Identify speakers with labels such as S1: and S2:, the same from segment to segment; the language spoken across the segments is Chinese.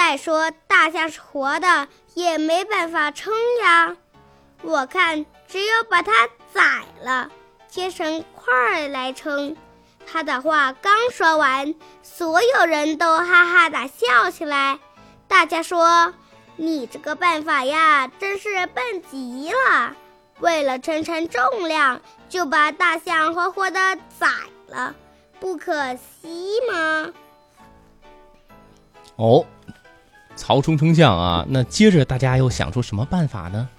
S1: 再说大象是活的，也没办法称呀。我看只有把它宰了，切成块来称。他的话刚说完，所有人都哈哈大笑起来。大家说，你这个办法呀，真是笨极了。为了称重量，就把大象活活的宰了，不可惜吗？
S2: 哦，曹冲称象啊，那接着大家又想出什么办法呢？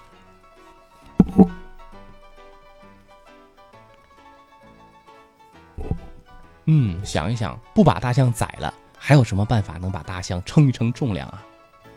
S2: 想一想，不把大象宰了，还有什么办法能把大象称一称重量啊？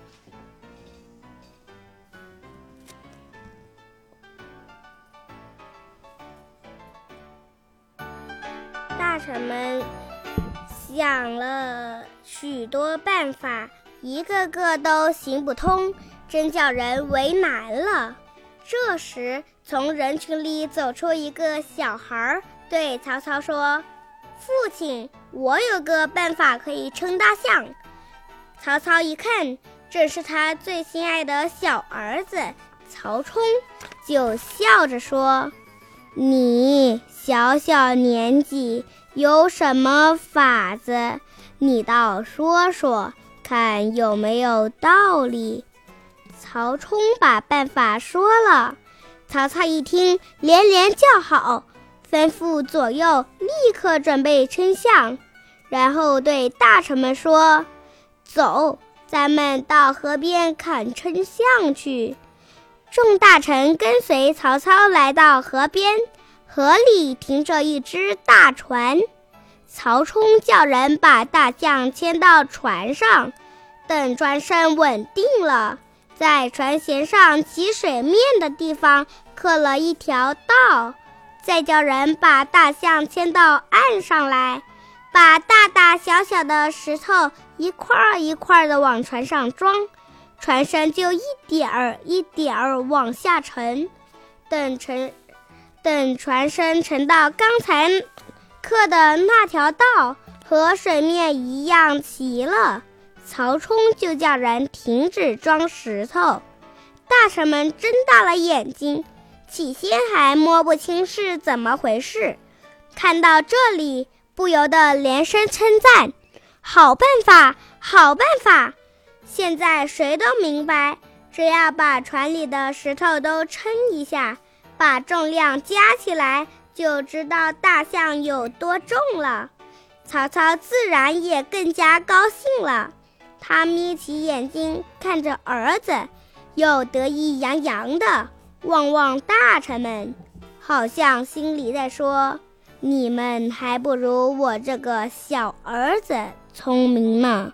S1: 大臣们想了许多办法，一个个都行不通，真叫人为难了。这时，从人群里走出一个小孩，对曹操说：“父亲，我有个办法可以称大象。”曹操一看，正是他最心爱的小儿子曹冲，就笑着说：“你小小年纪，有什么法子？你倒说说，看有没有道理。”曹冲把办法说了，曹操一听，连连叫好，吩咐左右立刻准备称象，然后对大臣们说：“走，咱们到河边看称象去。”众大臣跟随曹操来到河边，河里停着一只大船。曹冲叫人把大象牵到船上，等船身稳定了，在船舷上起水面的地方刻了一条道，再叫人把大象牵到岸上来，把大大小小的石头一块一块的往船上装，船身就一点儿一点儿往下沉，等船身沉到刚才刻的那条道和水面一样齐了，曹冲就叫人停止装石头。大臣们睁大了眼睛，起先还摸不清是怎么回事，看到这里不由得连声称赞：“好办法，好办法！”现在谁都明白，只要把船里的石头都称一下，把重量加起来，就知道大象有多重了。曹操自然也更加高兴了，他眯起眼睛看着儿子，又得意洋洋地望望大臣们，好像心里在说：“你们还不如我这个小儿子聪明呢。”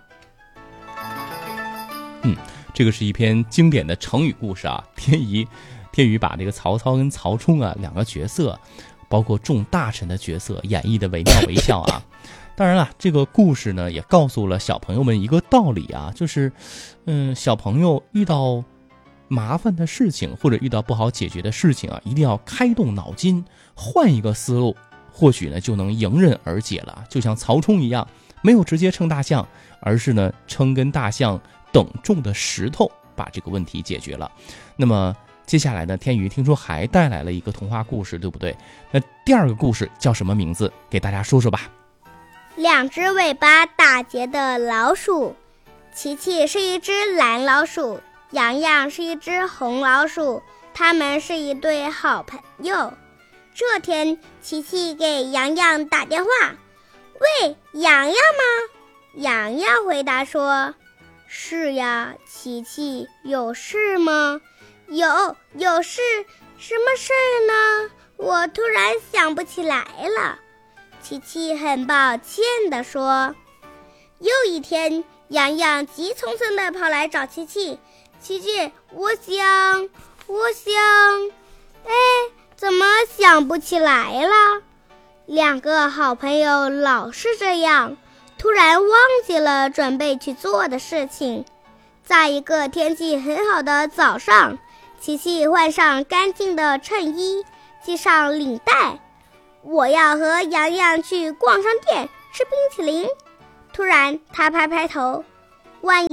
S2: 这个是一篇经典的成语故事啊。天宇把这个曹操跟曹冲啊两个角色，包括众大臣的角色演绎的惟妙惟肖啊。当然了，这个故事呢也告诉了小朋友们一个道理啊，就是小朋友遇到麻烦的事情或者遇到不好解决的事情啊，一定要开动脑筋，换一个思路，或许呢就能迎刃而解了。就像曹冲一样，没有直接称大象，而是呢称跟大象等重的石头，把这个问题解决了。那么接下来呢，天宇听说还带来了一个童话故事，对不对？那第二个故事叫什么名字？给大家说说吧。
S1: 两只尾巴打结的老鼠。琪琪是一只蓝老鼠，洋洋是一只红老鼠，他们是一对好朋友。这天，琪琪给洋洋打电话：“喂，洋洋吗？”洋洋回答说：“是呀，琪琪，有事吗？”有事，什么事呢？我突然想不起来了。琪琪很抱歉地说。又一天，洋洋急匆匆地跑来找琪琪：“琪琪，我想，怎么想不起来了？”两个好朋友老是这样，突然忘记了准备去做的事情。在一个天气很好的早上，琪琪换上干净的衬衣，系上领带。我要和洋洋去逛商店，吃冰淇淋。突然他拍拍头：“万一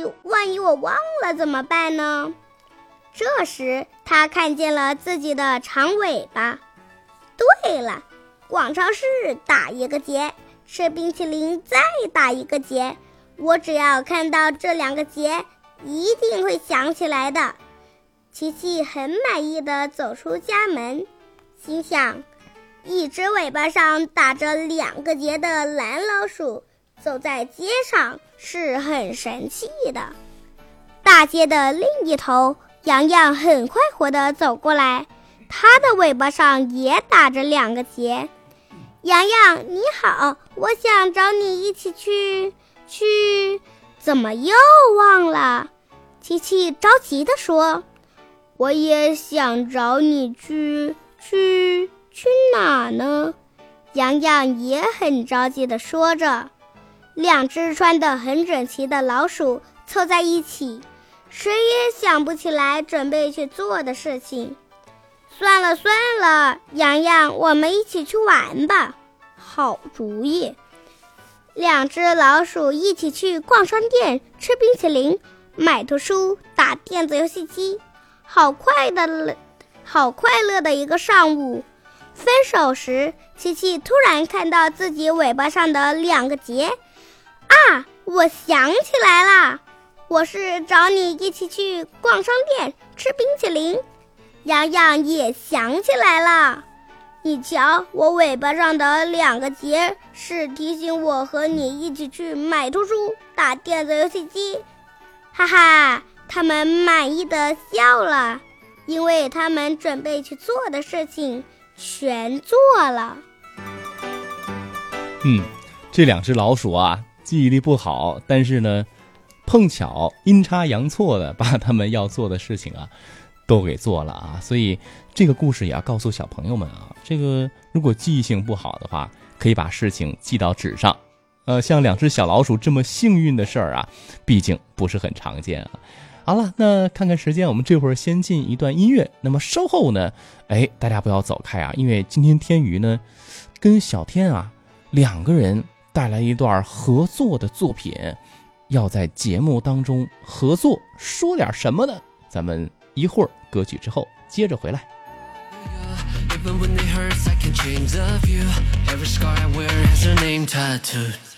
S1: 万一我忘了怎么办呢？这时他看见了自己的长尾巴。对了，逛超市打一个结，吃冰淇淋再打一个结，我只要看到这2个结，一定会想起来的。琪琪很满意地走出家门，心想，一只尾巴上打着2个结的蓝老鼠走在街上是很神气的。大街的另一头，洋洋很快活地走过来，他的尾巴上也打着2个结。洋洋你好，我想找你一起去，怎么又忘了？琪琪着急地说，我也想找你去哪呢？洋洋也很着急地说着。2只穿得很整齐的老鼠凑在一起，谁也想不起来准备去做的事情。算了，洋洋，我们一起去玩吧。好主意。2只老鼠一起去逛商店，吃冰淇淋，买图书，打电子游戏机，好快乐的一个上午。分手时，琪琪突然看到自己尾巴上的2个结。啊，我想起来啦，我是找你一起去逛商店，吃冰淇淋。洋洋也想起来了，你瞧，我尾巴上的2个结是提醒我和你一起去买图书，打电子游戏机。哈哈，他们满意的笑了，因为他们准备去做的事情全做了。
S2: 这2只老鼠啊，记忆力不好，但是呢，碰巧阴差阳错的把他们要做的事情啊都给做了啊。所以这个故事也要告诉小朋友们啊，这个如果记忆性不好的话，可以把事情记到纸上。像2只小老鼠这么幸运的事儿啊，毕竟不是很常见啊。好了，那看看时间，我们这会儿先进一段音乐。那么稍后呢，大家不要走开啊，因为今天天娱呢跟小天啊2个人带来一段合作的作品，要在节目当中合作，说点什么呢？咱们一会儿歌曲之后接着回来。
S3: Even when it hurts, I can change the view. Every scar I wear has her name tattooed.